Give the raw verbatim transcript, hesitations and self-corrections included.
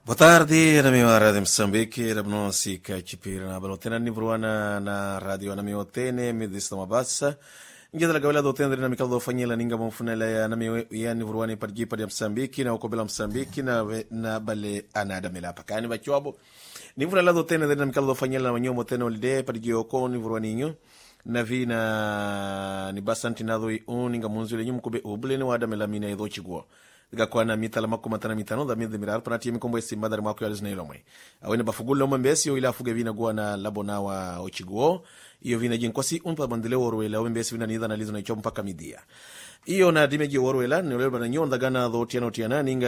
Boa tarde, na minha rádio Moçambique, era não se cachipira na balotena nivruana na rádio na minha otene, me disse uma bassa. Ngeza la gawela do tendre na mikal do fanyela ninga mfunela ya na minha ya nivruana padgi padi Moçambique na ukobela Moçambique na na bale anada mela pakani ba chobo. Nivruana do tendre na mikal do fanyela na manyo motene olide padgi oko nivruaninho. Na vina ni basanti na do uninga munzule nyum kobe obulene wada mela mina ido chigwo. Diga kwa na mita la makoma tana mita no da mi de mirar para ti mi kombo esi madar mako ya zina ilomwe awene bafugula mo mbesi yo ila fuge vina gwa na labona wa ochiguo iyo vina jinkosi unpa bandele worwela mbesi vina nida na lizo na chompa kamidia iyo na dimeji worwela ni leba na nyonda gana do tiano tiana ninga